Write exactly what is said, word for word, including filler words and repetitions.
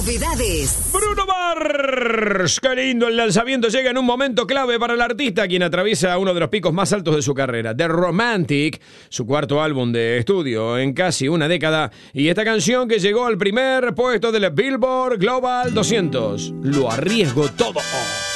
Novedades. Bruno Mars, qué lindo el lanzamiento, llega en un momento clave para el artista, quien atraviesa uno de los picos más altos de su carrera. The Romantic, su cuarto álbum de estudio en casi una década, y esta canción que llegó al primer puesto del Billboard Global doscientos. Lo arriesgo todo.